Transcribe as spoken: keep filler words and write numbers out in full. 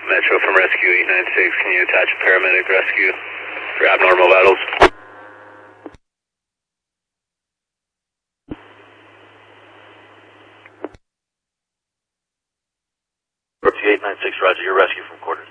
Metro from Rescue eight nine six. Can you attach a paramedic rescue for abnormal vitals? Rescue eight nine six, roger, your rescue from quarters.